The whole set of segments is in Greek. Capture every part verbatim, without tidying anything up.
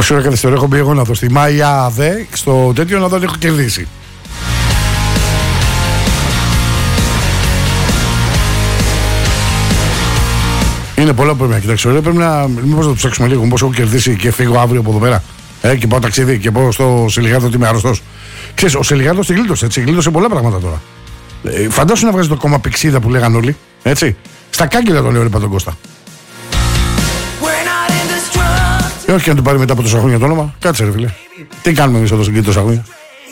Πόση ώρα καθυστερώ έχω μπει εγώ να δω στη Μάια Δε, στο τέτοιο να δω αν έχω κερδίσει. Είναι πολλά που πρέπει να κοιτάξω. Πρέπει να, μήπως να το ψάξουμε λίγο, πώς έχω κερδίσει και φύγω αύριο από εδώ πέρα. Ε, και πάω ταξίδι και πάω στο Σελιγάδο ότι είμαι αρρωστός. Ξέρεις, ο Σελιγάδος τη γλίτωσε, έτσι, γλίτωσε πολλά πράγματα τώρα. Ε, φαντάσου να βγάζει το κόμμα πηξίδα που λέγαν όλοι, έτσι. Στα κάγκελα τον λέω, ρε Παντογκώστα. Ε, όχι και να του πάρει μετά από τόσα χρόνια το όνομα. Κάτσε, ρε φίλε. Τι κάνουμε εμείς εδώ στην τόσα χρόνια.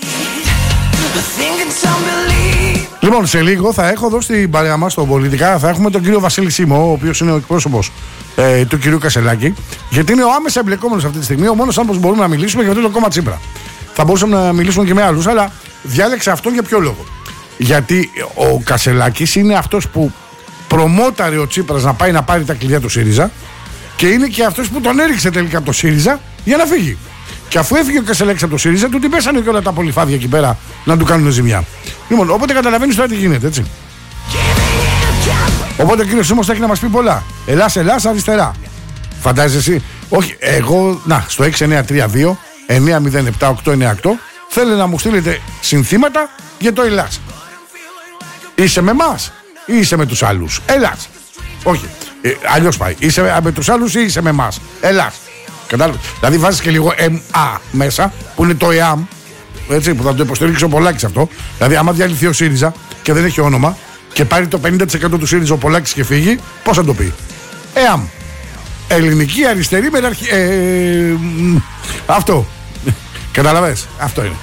Λοιπόν, σε λίγο θα έχω εδώ στην παρέα μας, στο πολιτικά, θα έχουμε τον κύριο Βασίλη Σίμω, ο οποίος είναι ο εκπρόσωπος ε, του κυρίου Κασελάκη, γιατί είναι ο άμεσα εμπλεκόμενος αυτή τη στιγμή, ο μόνος άνθρωπος που μπορούμε να μιλήσουμε για αυτό το κόμμα Τσίπρα. Θα μπορούσαμε να μιλήσουμε και με άλλους, αλλά διάλεξα αυτόν για ποιο λόγο. Γιατί ο Κασελάκης είναι αυτός που προμόταρε ο Τσίπρας να πάει να πάρει τα κλειδιά του ΣΥΡΙΖΑ και είναι και αυτός που τον έριξε τελικά από το ΣΥΡΙΖΑ για να φύγει. Και αφού έφυγε ο Κασελάκης από το ΣΥΡΙΖΑ, του την πέσανε και όλα τα πολυφάδια εκεί πέρα να του κάνουν ζημιά. Λοιπόν, οπότε καταλαβαίνεις τώρα τι γίνεται, έτσι. Οπότε ο κύριος Σίμος θα έχει να μας πει πολλά. Ελλάς, Ελλάς, αριστερά. Φαντάζεσαι εσύ. Όχι, εγώ, να, στο έξι εννιά τρία δύο εννιά μηδέν επτά οκτώ εννιά οκτώ θέλετε να μου στείλετε συνθήματα για το Ελλάς. Είσαι με εμάς ή είσαι με τους άλλους? Ελλάς. Όχι, ε, αλλιώς πάει. Είσαι με τους άλλους ή είσαι με εμάς? Ελλάς. Κατάλαβες. Δηλαδή βάζεις και λίγο εμ α μέσα, που είναι το ΕΑΜ, έτσι, που θα το υποστηρίξει ο Πολάκης αυτό. Δηλαδή, άμα διαλυθεί ο ΣΥΡΙΖΑ και δεν έχει όνομα και πάρει το πενήντα τοις εκατό του ΣΥΡΙΖΑ ο Πολάκης και φύγει, πώς θα το πει? ΕΑΜ. Ελληνική αριστερή μεραρχή. Ε, αυτό. Καταλαβες. Αυτό είναι.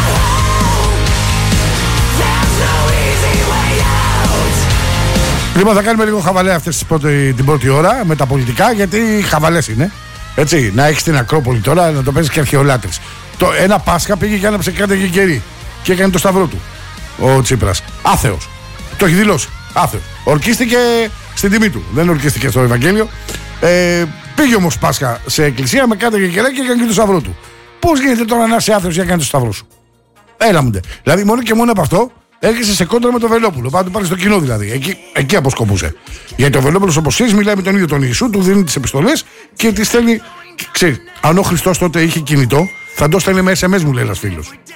Λοιπόν, θα κάνουμε λίγο χαβαλέ αυτές πρώτη, την πρώτη ώρα με τα πολιτικά, γιατί χαβαλές είναι. Έτσι, να έχεις την Ακρόπολη τώρα, να το παίζεις και αρχαιολάτρης. Το ένα Πάσχα πήγε και άναψε κάτι γεκερί και έκανε το σταυρό του ο Τσίπρας. Άθεος. Το έχει δηλώσει. Άθεος. Ορκίστηκε στην τιμή του. Δεν ορκίστηκε στο Ευαγγέλιο. Ε, πήγε όμως Πάσχα σε εκκλησία με κάτι γεκεράκι και έκανε και το σταυρό του. Πώς γίνεται τώρα να είσαι άθεος για να κάνεις το σταυρό σου? Έλα μου ντε. Δηλαδή, μόνο και μόνο από αυτό έρχεσαι σε κόντρα με τον Βελόπουλο. Πάντα του πάρει στο κοινό δηλαδή. Εκεί, εκεί αποσκοπούσε. Γιατί ο Βελόπουλος, όπως ξέρεις, μιλάει με τον ίδιο τον Ιησού, του δίνει τις επιστολές και τις στέλνει. Ξέρεις, αν ο Χριστός τότε είχε κινητό, θα το στέλνει με ες εμ ες, μου λέει ένας φίλος.